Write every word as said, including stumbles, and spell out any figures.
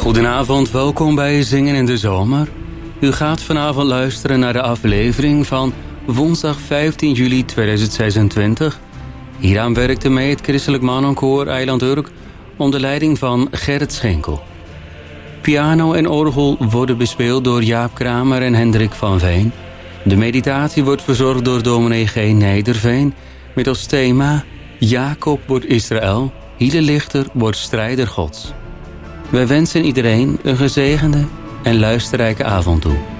Goedenavond, welkom bij Zingen in de Zomer. U gaat vanavond luisteren naar de aflevering van woensdag vijftien juli tweeduizend zesentwintig. Hieraan werkte mee het Christelijk Mannenkoor Eiland Urk onder leiding van Gerrit Schenkel. Piano en orgel worden bespeeld door Jaap Kramer en Hendrik van Veen. De meditatie wordt verzorgd door dominee G. Nederveen met als thema Jacob wordt Israël, Hiele Lichter wordt strijder Gods. Wij wensen iedereen een gezegende en luisterrijke avond toe.